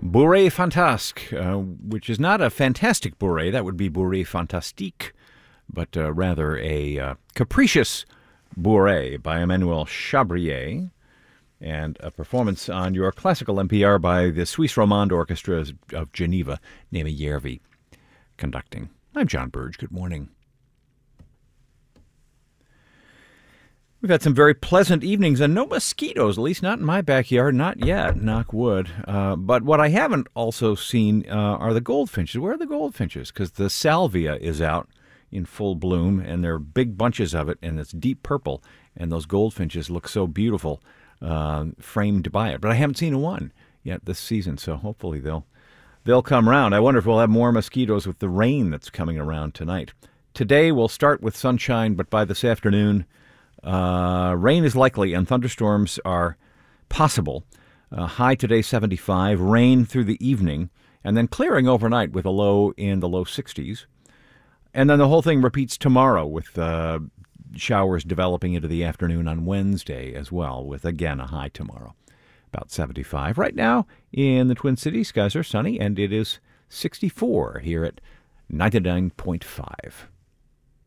Bourrée Fantasque, which is not a fantastic bourrée. That would be Bourrée Fantastique, but rather a capricious bourrée by Emmanuel Chabrier, and a performance on your classical NPR by the Suisse Romande Orchestra of Geneva, Naima Järvi conducting. I'm John Burge. Good morning. We've had some very pleasant evenings and no mosquitoes, at least not in my backyard, not yet, knock wood. But what I haven't also seen are the goldfinches. Where are the goldfinches? Because the salvia is out in full bloom, and there are big bunches of it, and it's deep purple, and those goldfinches look so beautiful framed by it. But I haven't seen one yet this season, so hopefully they'll come around. I wonder if we'll have more mosquitoes with the rain that's coming around tonight. Today we'll start with sunshine, but by this afternoon, rain is likely and thunderstorms are possible. High today 75, rain through the evening, and then clearing overnight with a low in the low 60s. And then the whole thing repeats tomorrow with showers developing into the afternoon on Wednesday as well, with again a high tomorrow, about 75. Right now in the Twin Cities, skies are sunny, and it is 64 here at 99.5.